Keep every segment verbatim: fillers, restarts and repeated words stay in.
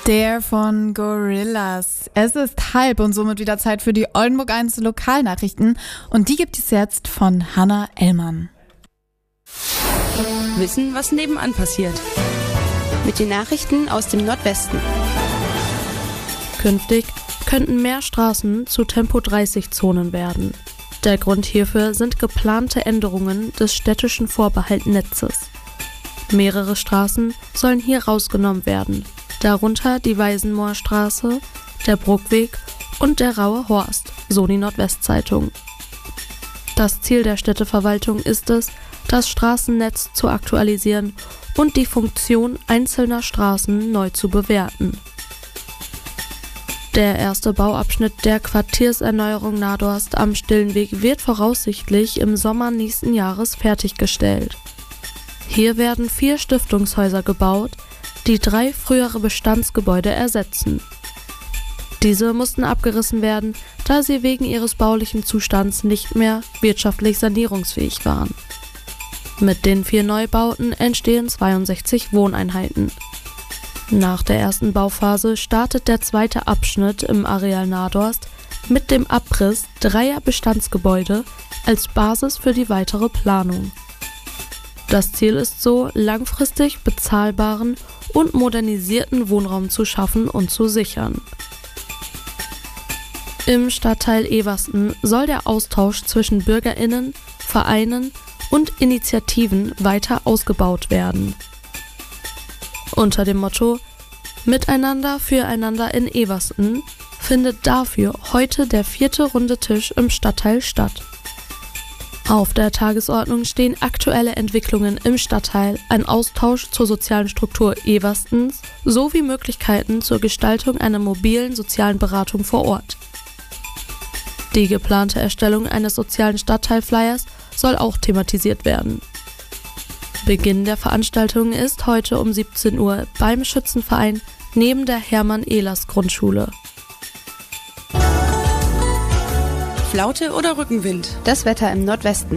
Der von Gorillaz. Es ist halb und somit wieder Zeit für die Oldenburg eins Lokalnachrichten. Und die gibt es jetzt von Hannah Ellmann. Wissen, was nebenan passiert. Mit den Nachrichten aus dem Nordwesten. Künftig könnten mehr Straßen zu Tempo dreißig Zonen werden. Der Grund hierfür sind geplante Änderungen des städtischen Vorbehaltnetzes. Mehrere Straßen sollen hier rausgenommen werden, darunter die Weisenmoorstraße, der Bruckweg und der Raue Horst, so die Nordwestzeitung. Das Ziel der Städteverwaltung ist es, das Straßennetz zu aktualisieren und die Funktion einzelner Straßen neu zu bewerten. Der erste Bauabschnitt der Quartierserneuerung Nadorst am Stillenweg wird voraussichtlich im Sommer nächsten Jahres fertiggestellt. Hier werden vier Stiftungshäuser gebaut, die drei frühere Bestandsgebäude ersetzen. Diese mussten abgerissen werden, da sie wegen ihres baulichen Zustands nicht mehr wirtschaftlich sanierungsfähig waren. Mit den vier Neubauten entstehen zweiundsechzig Wohneinheiten. Nach der ersten Bauphase startet der zweite Abschnitt im Areal Nadorst mit dem Abriss dreier Bestandsgebäude als Basis für die weitere Planung. Das Ziel ist so, langfristig bezahlbaren und modernisierten Wohnraum zu schaffen und zu sichern. Im Stadtteil Eversten soll der Austausch zwischen BürgerInnen, Vereinen und Initiativen weiter ausgebaut werden. Unter dem Motto Miteinander füreinander in Eversten findet dafür heute der vierte runde Tisch im Stadtteil statt. Auf der Tagesordnung stehen aktuelle Entwicklungen im Stadtteil, ein Austausch zur sozialen Struktur Everstens sowie Möglichkeiten zur Gestaltung einer mobilen sozialen Beratung vor Ort. Die geplante Erstellung eines sozialen Stadtteilflyers soll auch thematisiert werden. Beginn der Veranstaltung ist heute um siebzehn Uhr beim Schützenverein neben der Hermann-Ehlers-Grundschule. Flaute oder Rückenwind? Das Wetter im Nordwesten.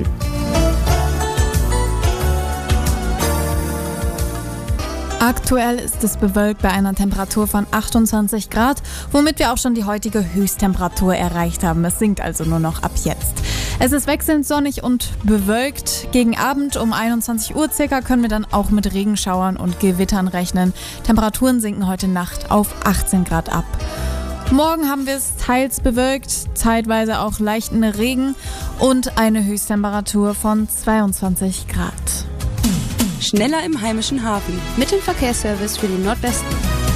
Aktuell ist es bewölkt bei einer Temperatur von achtundzwanzig Grad, womit wir auch schon die heutige Höchsttemperatur erreicht haben. Es sinkt also nur noch ab jetzt. Es ist wechselnd sonnig und bewölkt. Gegen Abend um einundzwanzig Uhr circa können wir dann auch mit Regenschauern und Gewittern rechnen. Temperaturen sinken heute Nacht auf achtzehn Grad ab. Morgen haben wir es teils bewölkt, zeitweise auch leichten Regen und eine Höchsttemperatur von zweiundzwanzig Grad. Schneller im heimischen Hafen. Mit dem Verkehrsservice für den Nordwesten.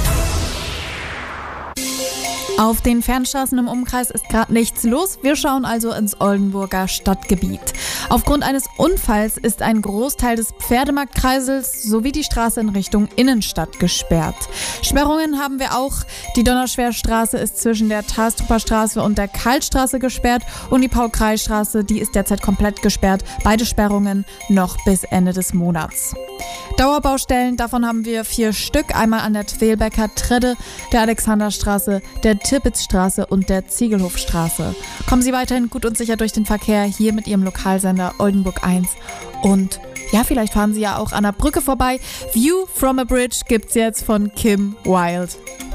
Auf den Fernstraßen im Umkreis ist gerade nichts los. Wir schauen also ins Oldenburger Stadtgebiet. Aufgrund eines Unfalls ist ein Großteil des Pferdemarktkreisels sowie die Straße in Richtung Innenstadt gesperrt. Sperrungen haben wir auch. Die Donnerschwerstraße ist zwischen der Tastrupper Straße und der Kaltstraße gesperrt und die Paul-Kreis-Straße, die ist derzeit komplett gesperrt. Beide Sperrungen noch bis Ende des Monats. Dauerbaustellen, davon haben wir vier Stück. Einmal an der Twelbecker Tredde, der Alexanderstraße, der Tipitzstraße und der Ziegelhofstraße. Kommen Sie weiterhin gut und sicher durch den Verkehr hier mit Ihrem Lokalsender Oldenburg eins. Und ja, vielleicht fahren Sie ja auch an der Brücke vorbei. View from a Bridge gibt's jetzt von Kim Wilde.